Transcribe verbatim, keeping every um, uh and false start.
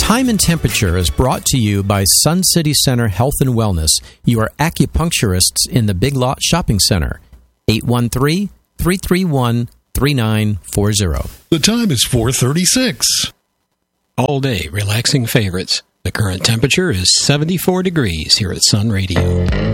Time and Temperature is brought to you by Sun City Center Health and Wellness, your acupuncturists in the Big Lot Shopping Center. eight one three, three three one, three nine four zero. The time is four thirty-six. All day relaxing favorites. The current temperature is seventy-four degrees here at Sun Radio.